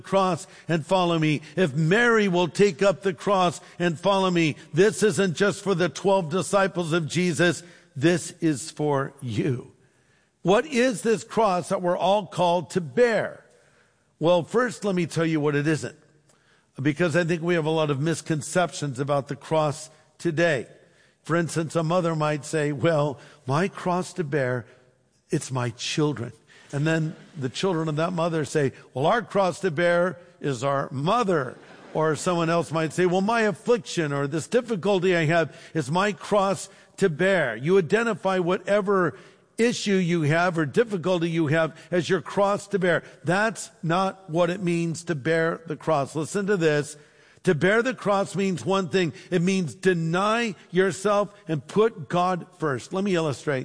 cross and follow me, if Mary will take up the cross and follow me, this isn't just for the 12 disciples of Jesus. This is for you. What is this cross that we're all called to bear? Well, first, let me tell you what it isn't, because I think we have a lot of misconceptions about the cross today. For instance, a mother might say, well, my cross to bear, it's my children. And then the children of that mother say, well, our cross to bear is our mother. Or someone else might say, well, my affliction or this difficulty I have is my cross to bear. You identify whatever issue you have or difficulty you have as your cross to bear. That's not what it means to bear the cross. Listen to this. To bear the cross means one thing. It means deny yourself and put God first. Let me illustrate.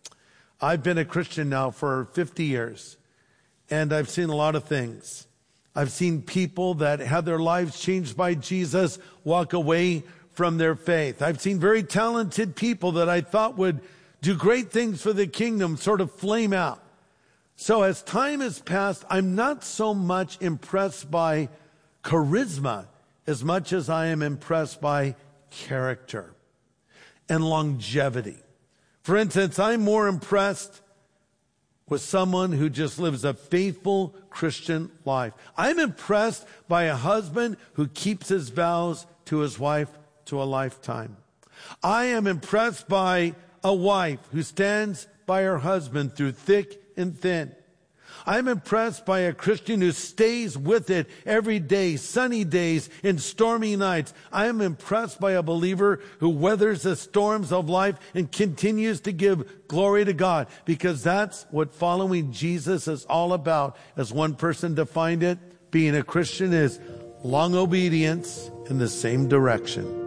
I've been a Christian now for 50 years, and I've seen a lot of things. I've seen people that had their lives changed by Jesus walk away from their faith. I've seen very talented people that I thought would do great things for the kingdom sort of flame out. So as time has passed, I'm not so much impressed by charisma as much as I am impressed by character and longevity. For instance, I'm more impressed with someone who just lives a faithful Christian life. I'm impressed by a husband who keeps his vows to his wife to a lifetime. I am impressed by a wife who stands by her husband through thick and thin. I'm impressed by a Christian who stays with it every day, sunny days and stormy nights. I am impressed by a believer who weathers the storms of life and continues to give glory to God, because that's what following Jesus is all about. As one person defined it, being a Christian is long obedience in the same direction.